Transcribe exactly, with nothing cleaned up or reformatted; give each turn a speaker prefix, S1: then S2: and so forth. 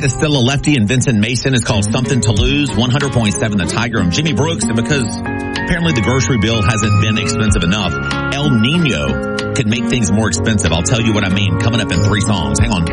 S1: is still a lefty, and Vincent Mason is called Something to Lose. one hundred point seven The Tiger. I'm Jimmy Brooks, and because apparently the grocery bill hasn't been expensive enough, El Nino could make things more expensive. I'll tell you what I mean coming up in three songs. Hang on.